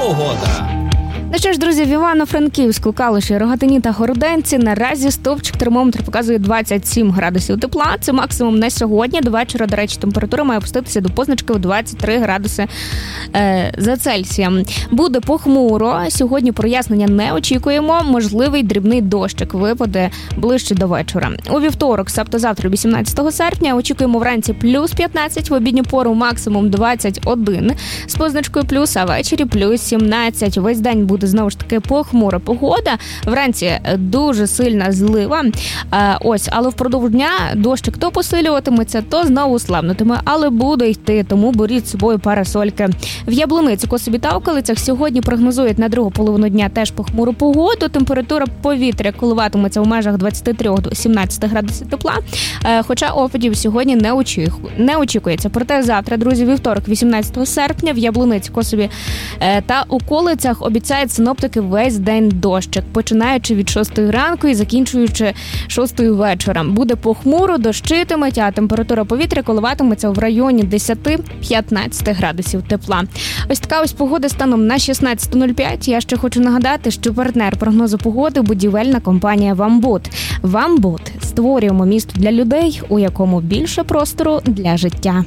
Погода. Ну що ж, друзі, в Івано-Франківську, Калуші, Рогатині та Городенці наразі стовпчик термометра показує 27 градусів тепла. Це максимум на сьогодні. До вечора, до речі, температура має опуститися до позначки в 23 градуси за Цельсієм. Буде похмуро. Сьогодні прояснення не очікуємо. Можливий дрібний дощик випаде ближче до вечора. У вівторок, завтра, 18 серпня, очікуємо вранці плюс 15, в обідню пору максимум 21 з позначкою плюс, а ввечері плюс 17. Весь день буде знову ж таки похмура погода. Вранці дуже сильна злива. Але впродовж дня дощик то посилюватиметься, то знову слабнутиме, але буде йти, тому беріть з собою парасольки. В Яблуниці, Косові та Околицях сьогодні прогнозують на другу половину дня теж похмуру погоду. Температура повітря коливатиметься в межах 23 до 17 градусів тепла, хоча опадів сьогодні не очікується. Проте завтра, друзі, вівторок, 18 серпня, в Яблуниці, Косові та Околицях обіцяють синоптики весь день дощик, починаючи від 6 ранку і закінчуючи 6 вечора. Буде похмуро, дощитиметь, а температура повітря коливатиметься в районі 10-15 градусів тепла. Ось така ось погода станом на 16:05. Я ще хочу нагадати, що партнер прогнозу погоди – будівельна компанія «Вамбуд». «Вамбуд» – створюємо місто для людей, у якому більше простору для життя.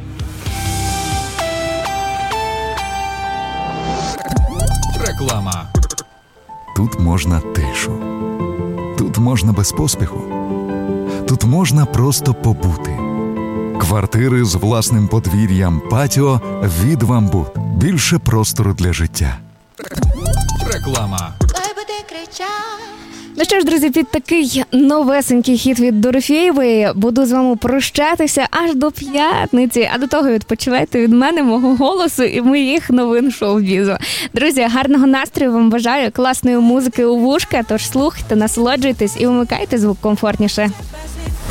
Реклама. Тут можна тишу. Тут можна без поспіху. Тут можна просто побути. Квартири з власним подвір'ям, патіо від «Вамбуд». Більше простору для життя. Реклама. Ну що ж, друзі, під такий новесенький хіт від Дорофєєвої буду з вами прощатися аж до п'ятниці. А до того відпочивайте від мене, мого голосу і моїх новин шоу-бізу. Друзі, гарного настрою вам бажаю, класної музики у вушка, тож слухайте, насолоджуйтесь і вимикайте звук комфортніше.